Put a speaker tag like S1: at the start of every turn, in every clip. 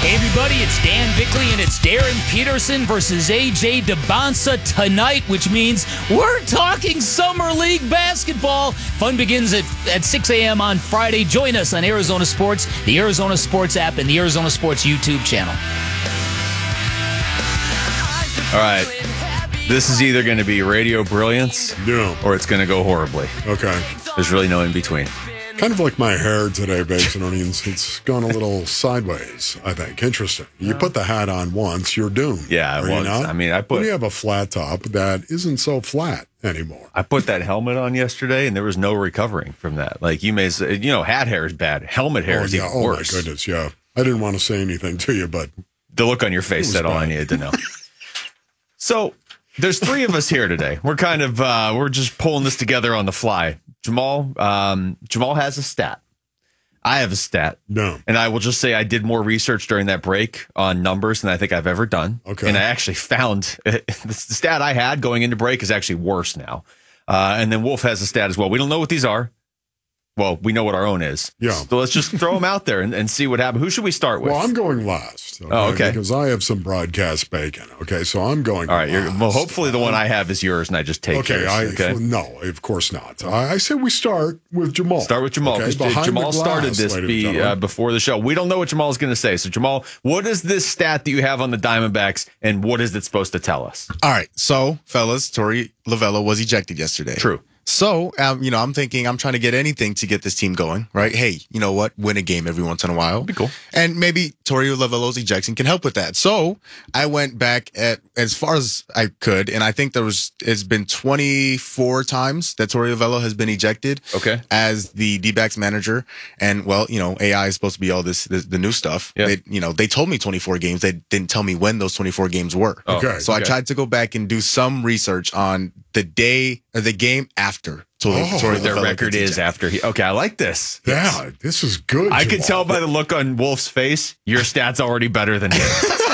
S1: Hey everybody, it's Dan Bickley and it's Darren Peterson versus AJ DeBonsa tonight, which means we're talking Summer League basketball. Fun begins at 6 a.m. on Friday. Join us on Arizona Sports, the Arizona Sports app, and the Arizona Sports YouTube channel.
S2: All right. This is either going to be radio brilliance or it's going to go horribly.
S3: Okay.
S2: There's really no in between.
S3: Kind of like my hair today, Bakes and Onions. It's gone a little sideways, I think. Interesting. You put the hat on once, you're doomed.
S2: Yeah,
S3: Are you not?
S2: I mean,
S3: When you have a flat top that isn't so flat anymore.
S2: I put that helmet on yesterday, and there was no recovering from that. Like, you may say, hat hair is bad. Helmet hair is even worse.
S3: Oh, my goodness, yeah. I didn't want to say anything to you, but
S2: the look on your face said all I needed to know. So, there's three of us here today. We're kind of, we're just pulling this together on the fly. Jamal has a stat. I have a stat.
S3: No.
S2: And I will just say I did more research during that break on numbers than I think I've ever done.
S3: Okay.
S2: And I actually found the stat I had going into break is actually worse now. And then Wolf has a stat as well. We don't know what these are. Well, we know what our own is.
S3: Yeah.
S2: So let's just throw them out there and see what happens. Who should we start with?
S3: Well, I'm going last.
S2: Okay.
S3: Because I have some broadcast bacon. Okay, so I'm going
S2: all right.
S3: last.
S2: Well, hopefully the one I have is yours and I just take yours.
S3: No, of course not. I say we start with Jamal.
S2: Start with Jamal.
S3: Okay,
S2: Because Jamal started this before the show. We don't know what Jamal is going to say. So, Jamal, what is this stat that you have on the Diamondbacks and what is it supposed to tell us?
S4: All right. So, fellas, Torey Lovullo was ejected yesterday.
S2: True.
S4: So, I'm thinking I'm trying to get anything to get this team going, right? Hey, you know what? Win a game every once in a while.
S2: Be cool.
S4: And maybe Torey Lovullo's ejection can help with that. So, I went back at as far as I could, and I think it's been 24 times that Torey Lovullo has been ejected as the D-backs manager. And, well, AI is supposed to be all the new stuff.
S2: Yeah.
S4: They told me 24 games. They didn't tell me when those 24 games were. So I tried to go back and do some research on the day or the game after.
S2: Their record is after he. Okay, I like this.
S3: Yeah, this is good.
S2: I could tell by the look on Wolf's face, your stat's already better than his.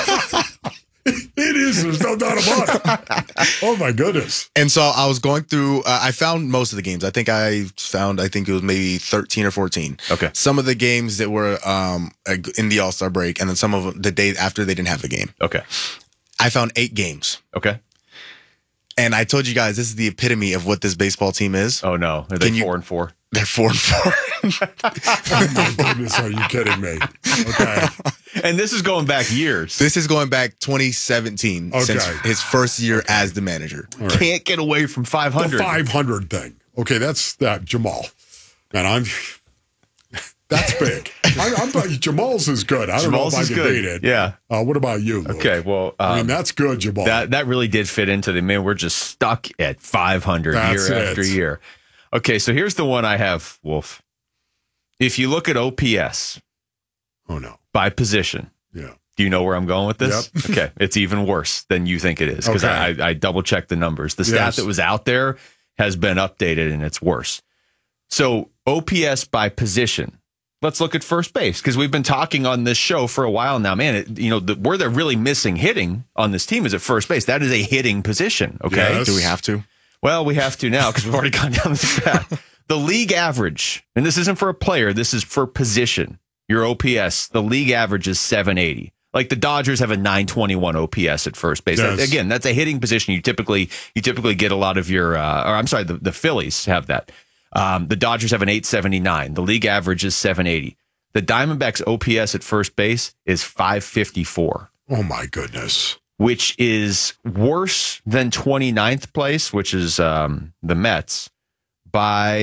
S3: It is. There's no doubt about it. Oh, my goodness.
S4: And so I was going through, I found most of the games. I think it was maybe 13 or 14.
S2: Okay.
S4: Some of the games that were in the All-Star break, and then some of them the day after they didn't have a game.
S2: Okay.
S4: I found 8 games.
S2: Okay.
S4: And I told you guys, this is the epitome of what this baseball team is.
S2: Oh, no. Are they 4-4?
S4: They're 4-4.
S3: Oh, my goodness. Are you kidding me? Okay.
S2: And this is going back years.
S4: This is going back 2017, since his first year as the manager.
S3: Right.
S2: Can't get away from 500.
S3: The 500 thing. Okay, that's that, Jamal. And that's big. Jamal's is good. I don't know if I can beat it.
S2: Yeah.
S3: What about you, Luke?
S2: Okay, well.
S3: That's good, Jamal.
S2: That really did fit into we're just stuck at 500 year after year. Okay, so here's the one I have, Wolf. If you look at OPS.
S3: Oh, no.
S2: By position.
S3: Yeah.
S2: Do you know where I'm going with this?
S3: Yep.
S2: Okay, it's even worse than you think it is because I double-checked the numbers. The stat that was out there has been updated, and it's worse. So OPS by position. Let's look at first base because we've been talking on this show for a while now. Man, where they're really missing hitting on this team is at first base. That is a hitting position, okay?
S3: Yes.
S4: Do we have to?
S2: Well, we have to now because we've already gone down this path. The league average, and this isn't for a player, this is for position. Your OPS, the league average is 780. Like the Dodgers have a 921 OPS at first base.
S3: Yes.
S2: Again, that's a hitting position. You typically get a lot of your, the Phillies have that. The Dodgers have an 879. The league average is 780. The Diamondbacks OPS at first base is 554.
S3: Oh, my goodness.
S2: Which is worse than 29th place, which is the Mets, by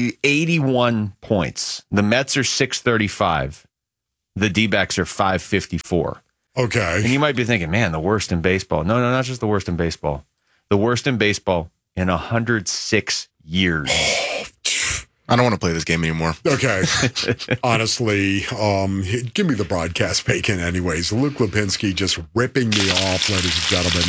S2: 81 points. The Mets are 635. The D-backs are 554.
S3: Okay.
S2: And you might be thinking, man, the worst in baseball. No, not just the worst in baseball. The worst in baseball in 106 years.
S4: I don't want to play this game anymore.
S3: Okay. Honestly, give me the broadcast bacon anyways. Luke Lipinski just ripping me off, ladies and gentlemen.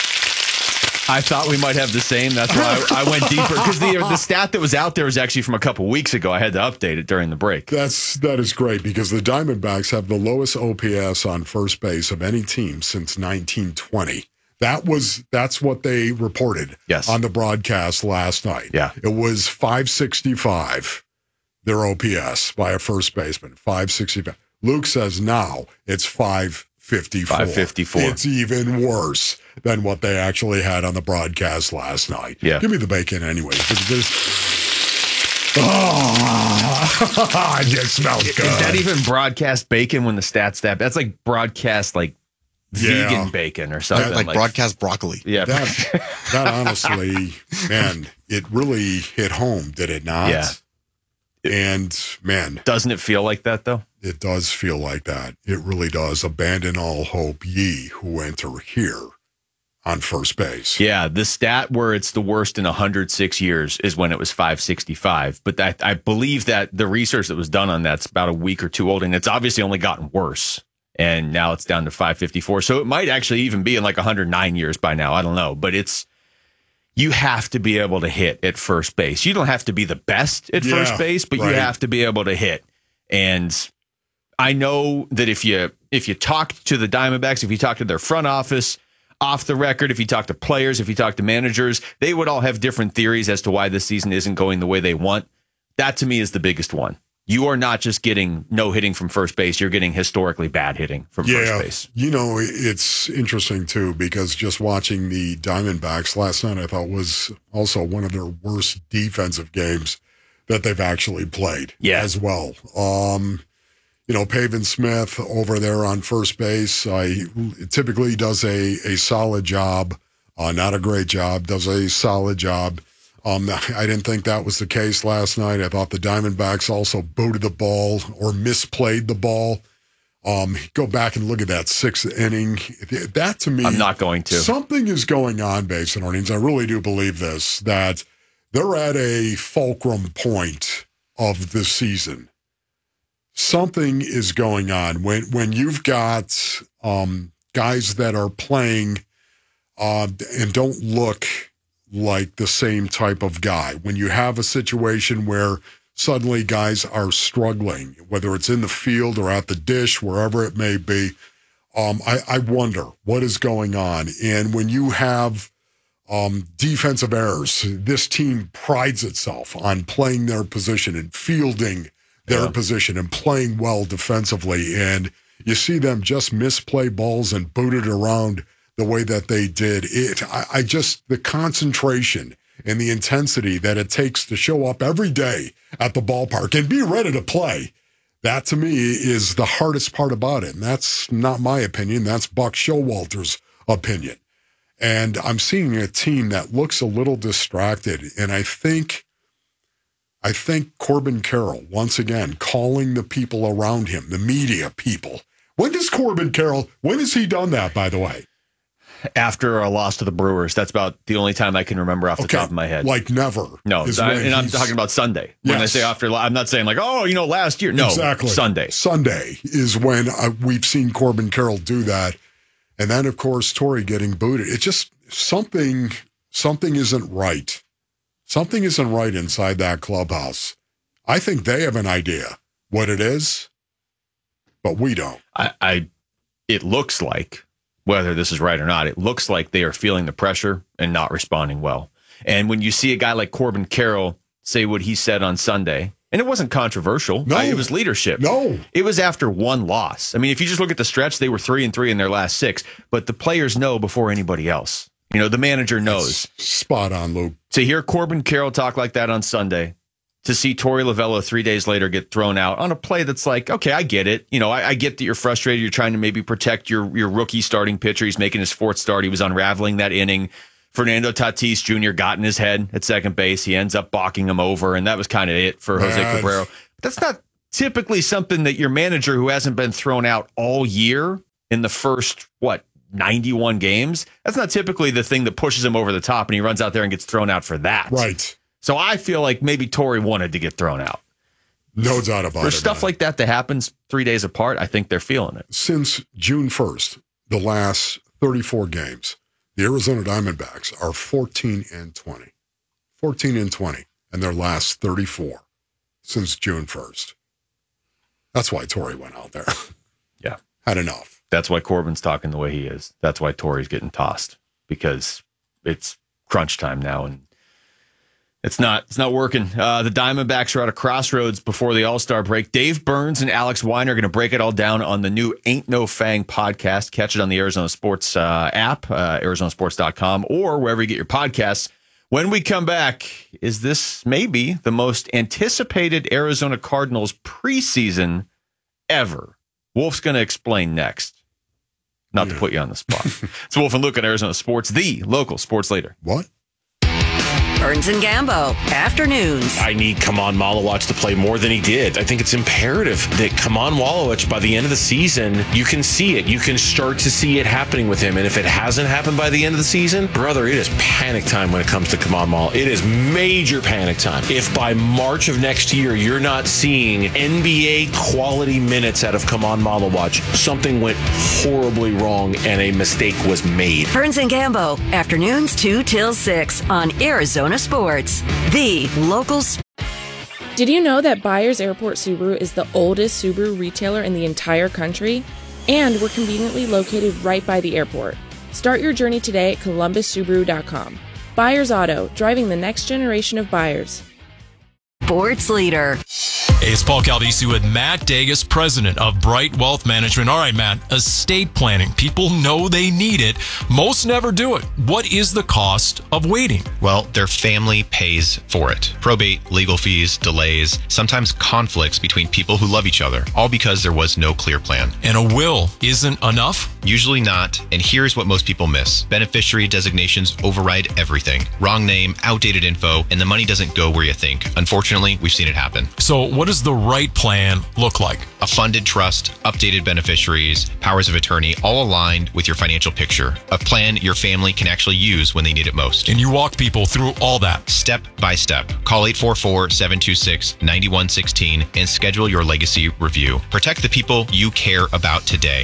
S2: I thought we might have the same. That's why I went deeper. Because the stat that was out there was actually from a couple weeks ago. I had to update it during the break.
S3: That is great because the Diamondbacks have the lowest OPS on first base of any team since 1920. That's what they reported on the broadcast last night.
S2: Yeah.
S3: It was 565, their OPS by a first baseman, 565. Luke says now it's 554.
S2: 554.
S3: It's even worse than what they actually had on the broadcast last night.
S2: Yeah.
S3: Give me the bacon anyway. Oh, it just smells good.
S2: Is that even broadcast bacon when the stats that? That's like broadcast vegan bacon or something.
S4: Like broadcast broccoli.
S2: Yeah.
S3: That honestly, man, it really hit home, did it not?
S2: Yeah.
S3: And man.
S2: Doesn't it feel like that though?
S3: It does feel like that. It really does. Abandon all hope, ye who enter here on first base.
S2: Yeah, the stat where it's the worst in 106 years is when it was 565. But I believe that the research that was done on that's about a week or two old, and it's obviously only gotten worse. And now it's down to 554. So it might actually even be in 109 years by now. I don't know. But you have to be able to hit at first base. You don't have to be the best at first base, but you have to be able to hit. And I know that if you talk to the Diamondbacks, if you talk to their front office, off the record, if you talk to players, if you talk to managers, they would all have different theories as to why this season isn't going the way they want. That to me is the biggest one. You are not just getting no hitting from first base. You're getting historically bad hitting from first base.
S3: You know, it's interesting too, because just watching the Diamondbacks last night, I thought was also one of their worst defensive games that they've actually played as well. Pavin Smith over there on first base, he typically does a solid job, not a great job, does a solid job. I didn't think that was the case last night. I thought the Diamondbacks also booted the ball or misplayed the ball. Go back and look at that sixth inning. That to me,
S2: I'm not going to.
S3: Something is going on, Basin Earnings. I really do believe this, that they're at a fulcrum point of the season. Something is going on when you've got guys that are playing and don't look like the same type of guy. When you have a situation where suddenly guys are struggling, whether it's in the field or at the dish, wherever it may be, I wonder what is going on. And when you have defensive errors, this team prides itself on playing their position and fielding their position and playing well defensively. And you see them just misplay balls and boot it around the way that they did. The concentration and the intensity that it takes to show up every day at the ballpark and be ready to play, that to me is the hardest part about it. And that's not my opinion. That's Buck Showalter's opinion. And I'm seeing a team that looks a little distracted. And I think Corbin Carroll, once again, calling the people around him, the media people. When has he done that, by the way?
S2: After a loss to the Brewers. That's about the only time I can remember off the top of my head.
S3: Like never.
S2: No, I'm talking about Sunday. When I say after, I'm not saying last year. No,
S3: exactly.
S2: Sunday.
S3: Sunday is when we've seen Corbin Carroll do that. And then, of course, Torrey getting booted. It's just something isn't right. Something isn't right inside that clubhouse. I think they have an idea what it is, but we don't.
S2: It looks like, whether this is right or not, it looks like they are feeling the pressure and not responding well. And when you see a guy like Corbin Carroll say what he said on Sunday, and it wasn't controversial.
S3: No.
S2: It was leadership.
S3: No.
S2: It was after one loss. I mean, if you just look at the stretch, they were 3-3 in their last 6, but the players know before anybody else. The manager knows.
S3: That's spot on, Luke.
S2: To hear Corbin Carroll talk like that on Sunday, to see Torrey Lovullo 3 days later get thrown out on a play that's like, okay, I get it. I get that you're frustrated. You're trying to maybe protect your rookie starting pitcher. He's making his 4th start. He was unraveling that inning. Fernando Tatis Jr. got in his head at second base. He ends up balking him over, and that was kind of it for Jose Cabrera. But that's not typically something that your manager, who hasn't been thrown out all year in the first, 91 games, that's not typically the thing that pushes him over the top, and he runs out there and gets thrown out for that.
S3: Right.
S2: So I feel like maybe Torrey wanted to get thrown out.
S3: No doubt about it.
S2: For stuff like that happens 3 days apart, I think they're feeling it.
S3: Since June 1st, the last 34 games, the Arizona Diamondbacks are 14-20. 14-20 in their last 34 since June 1st. That's why Torrey went out there.
S2: Yeah.
S3: Had enough.
S2: That's why Corbin's talking the way he is. That's why Torrey's getting tossed, because it's crunch time now. And It's not working. The Diamondbacks are at a crossroads before the All-Star break. Dave Burns and Alex Weiner are going to break it all down on the new Ain't No Fang podcast. Catch it on the Arizona Sports app, arizonasports.com, or wherever you get your podcasts. When we come back, is this maybe the most anticipated Arizona Cardinals preseason ever? Wolf's going to explain next. Not to put you on the spot. It's Wolf and Luke on Arizona Sports, the local sports leader.
S3: What?
S5: Burns and Gambo, afternoons.
S6: I need Kaman Malowacz to play more than he did. I think it's imperative that Kaman Malowacz, by the end of the season, you can see it. You can start to see it happening with him. And if it hasn't happened by the end of the season, brother, it is panic time when it comes to Kaman Malowacz. It is major panic time. If by March of next year, you're not seeing NBA quality minutes out of Kaman Malowacz, something went horribly wrong and a mistake was made.
S5: Burns and Gambo, afternoons 2 till 6 on Arizona Sports, the local.
S7: Did you know that Byers Airport Subaru is the oldest Subaru retailer in the entire country? And we're conveniently located right by the airport. Start your journey today at columbussubaru.com. Byers Auto, driving the next generation of buyers.
S5: Sports leader.
S8: Hey, it's Paul Calvisi with Matt Dagas, president of Bright Wealth Management. All right, Matt, estate planning. People know they need it. Most never do it. What is the cost of waiting?
S9: Well, their family pays for it. Probate, legal fees, delays, sometimes conflicts between people who love each other, all because there was no clear plan.
S8: And a will isn't enough?
S9: Usually not, and here's what most people miss. Beneficiary designations override everything. Wrong name, outdated info, and the money doesn't go where you think. Unfortunately, we've seen it happen.
S8: So what does the right plan look like?
S9: A funded trust, updated beneficiaries, powers of attorney, all aligned with your financial picture. A plan your family can actually use when they need it most.
S8: And you walk people through all that.
S9: Step by step. Call 844-726-9116 and schedule your legacy review. Protect the people you care about today.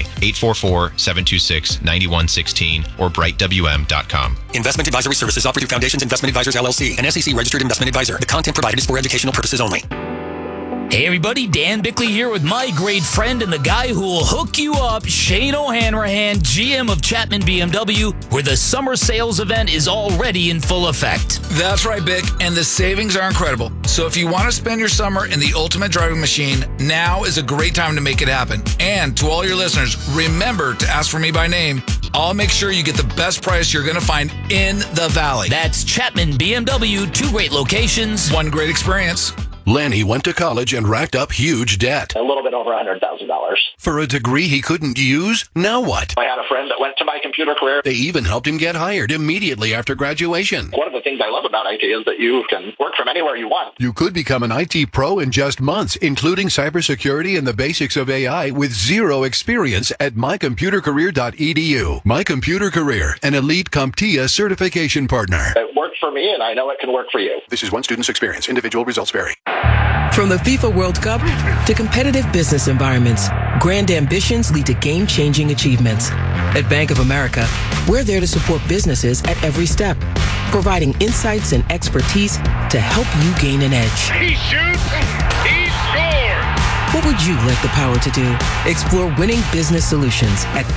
S9: 844-726-9116 or brightwm.com.
S10: Investment advisory services offered through Foundations Investment Advisors, LLC, an SEC registered investment advisor. The content provided is for educational purposes only.
S1: Hey everybody, Dan Bickley here with my great friend and the guy who will hook you up, Shane O'Hanrahan, GM of Chapman BMW, where the summer sales event is already in full effect.
S11: That's right, Bick, and the savings are incredible. So if you want to spend your summer in the ultimate driving machine, now is a great time to make it happen. And to all your listeners, remember to ask for me by name. I'll make sure you get the best price you're going to find in the Valley.
S1: That's Chapman BMW, 2 great locations,
S11: 1 great experience.
S12: Lenny went to college and racked up huge debt.
S13: A little bit over $100,000.
S12: For a degree he couldn't use? Now what?
S13: I had a friend that went to My Computer Career.
S12: They even helped him get hired immediately after graduation.
S13: One of the things I love about IT is that you can work from anywhere you want.
S12: You could become an IT pro in just months, including cybersecurity and the basics of AI with 0 experience at mycomputercareer.edu. My Computer Career, an elite CompTIA certification partner.
S13: It worked for me, and I know it can work for you.
S12: This is one student's experience. Individual results vary.
S14: From the FIFA World Cup to competitive business environments, grand ambitions lead to game-changing achievements. At Bank of America, we're there to support businesses at every step, providing insights and expertise to help you gain an edge.
S15: He shoots, he scores!
S14: What would you like the power to do? Explore winning business solutions at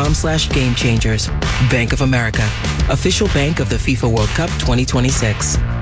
S14: BofA.com/gamechangers. Bank of America, official bank of the FIFA World Cup 2026.